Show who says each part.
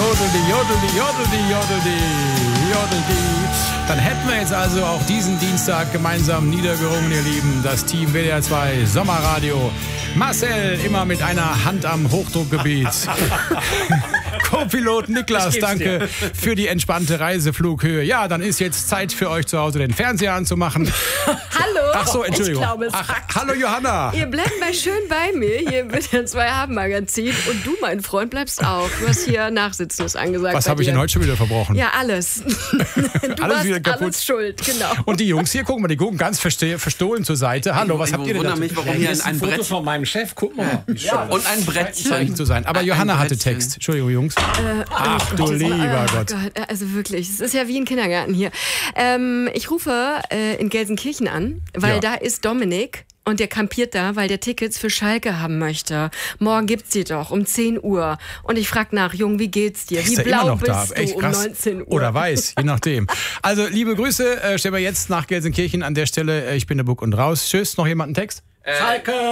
Speaker 1: Jodel. Dann hätten wir jetzt also auch diesen Dienstag gemeinsam niedergerungen, ihr Lieben. Das Team WDR 2 Sommerradio. Marcel immer mit einer Hand am Hochdruckgebiet. Co-Pilot Niklas, danke für die entspannte Reiseflughöhe. Ja, dann ist jetzt Zeit für euch zu Hause den Fernseher anzumachen.
Speaker 2: Hallo.
Speaker 1: Ach so, Entschuldigung.
Speaker 2: Ich glaube, es hackt.
Speaker 1: Hallo Johanna.
Speaker 2: Ihr bleibt mal schön bei mir hier im WDR 2 Abendmagazin. Und du, mein Freund, bleibst auch. Du hast hier Nachsitzendes angesagt.
Speaker 1: Was habe ich denn heute schon wieder verbrochen?
Speaker 2: Ja, alles. Du
Speaker 1: Alles
Speaker 2: warst
Speaker 1: wieder kaputt.
Speaker 2: alles schuld, genau.
Speaker 1: Und die Jungs hier, gucken mal, die gucken ganz verstohlen zur Seite. Hallo, was habt ihr denn
Speaker 3: Ich
Speaker 1: da?
Speaker 3: wundere mich, warum hier ein
Speaker 4: Foto
Speaker 3: Brett
Speaker 4: von meinem Chef, guck mal.
Speaker 3: ja, und ein Brettchen.
Speaker 1: zu sein. Aber
Speaker 3: Ein
Speaker 1: Johanna hatte
Speaker 3: Brettchen.
Speaker 1: Text. Entschuldigung, Jungs. Ach du lieber Gott.
Speaker 2: Also wirklich, es ist ja wie ein Kindergarten hier. Ich rufe in Gelsenkirchen an, weil
Speaker 1: Ja.
Speaker 2: da ist Dominik. Und der kampiert da, weil der Tickets für Schalke haben möchte. Morgen gibt's die doch um 10 Uhr. Und ich frag nach, Jung, wie geht's dir? Wie
Speaker 1: Ist er
Speaker 2: blau
Speaker 1: immer noch da?
Speaker 2: bist du
Speaker 1: Echt
Speaker 2: um
Speaker 1: krass.
Speaker 2: 19 Uhr?
Speaker 1: Oder weiß, je nachdem. Also, liebe Grüße, stellen wir jetzt nach Gelsenkirchen an der Stelle. Ich bin der Buck und raus. Tschüss, noch jemand einen Text?
Speaker 4: Schalke!